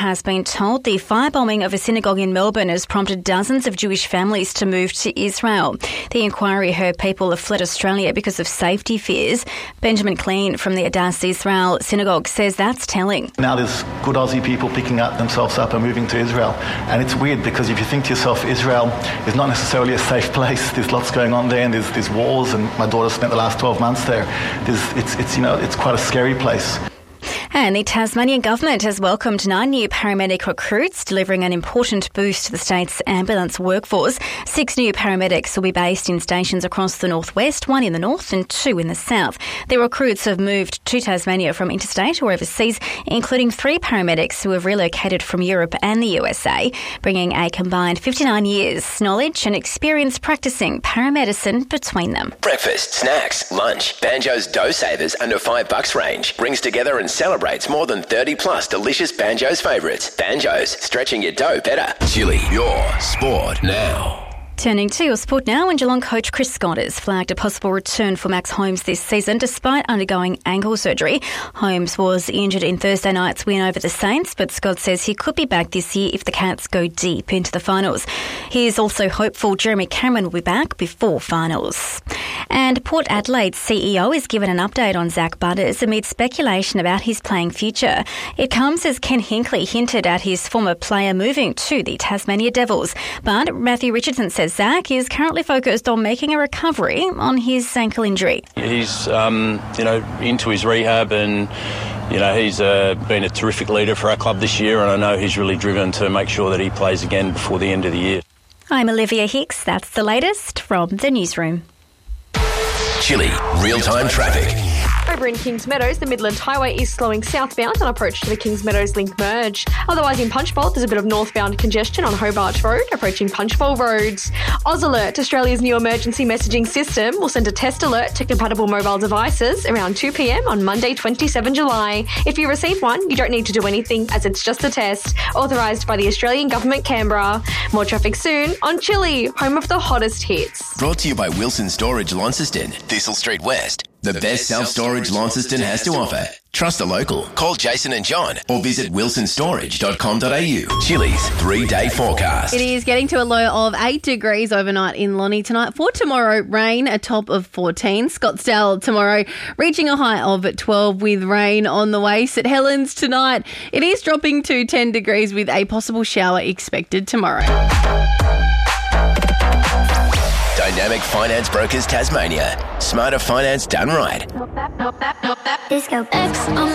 has been told the firebombing of a synagogue in Melbourne has prompted dozens of Jewish families to move to Israel. The inquiry heard people have fled Australia because of safety fears. Benjamin Clean from the Adass Israel Synagogue says that's telling. Now there's good Aussie people picking themselves up and moving to Israel. And it's weird because if you think to yourself, Israel is not necessarily a safe place. There's lots going on there and there's wars, and my daughter spent the last 12 months there. It's quite a scary place. And the Tasmanian government has welcomed 9 new paramedic recruits, delivering an important boost to the state's ambulance workforce. 6 new paramedics will be based in stations across the northwest, 1 in the north and 2 in the south. The recruits have moved to Tasmania from interstate or overseas, including 3 paramedics who have relocated from Europe and the USA, bringing a combined 59 years' knowledge and experience practicing paramedicine between them. Breakfast, snacks, lunch. Banjo's Dough Savers under $5 range brings together and celebrates more than 30 plus delicious Banjo's favourites. Banjo's, stretching your dough better. Chili, your sport now. Turning to your sport now, and Geelong coach Chris Scott has flagged a possible return for Max Holmes this season despite undergoing ankle surgery. Holmes was injured in Thursday night's win over the Saints, but Scott says he could be back this year if the Cats go deep into the finals. He is also hopeful Jeremy Cameron will be back before finals. And Port Adelaide's CEO is given an update on Zach Butters amid speculation about his playing future. It comes as Ken Hinkley hinted at his former player moving to the Tasmania Devils. But Matthew Richardson says Zach is currently focused on making a recovery on his ankle injury. He's, into his rehab, and he's been a terrific leader for our club this year, and I know he's really driven to make sure that he plays again before the end of the year. I'm Olivia Hicks. That's the latest from the newsroom. Chili, real-time traffic. Over in Kings Meadows, the Midland Highway is slowing southbound on approach to the Kings Meadows Link merge. Otherwise, in Punchbowl, there's a bit of northbound congestion on Hobart Road, approaching Punchbowl Roads. Oz Alert, Australia's new emergency messaging system, will send a test alert to compatible mobile devices around 2 p.m. on Monday, 27 July. If you receive one, you don't need to do anything, as it's just a test, authorised by the Australian Government, Canberra. More traffic soon on Chili, home of the hottest hits. Brought to you by Wilson Storage Launceston, Thistle Street West. The best self-storage Launceston has to offer. Trust a local. Call Jason and John or visit wilsonstorage.com.au. Chili's 3-day forecast. It is getting to a low of 8 degrees overnight in Lonnie tonight. For tomorrow, rain, a top of 14. Scottsdale tomorrow, reaching a high of 12 with rain on the way. St Helens tonight, it is dropping to 10 degrees with a possible shower expected tomorrow. Dynamic Finance Brokers Tasmania. Smarter finance done right. Disco X.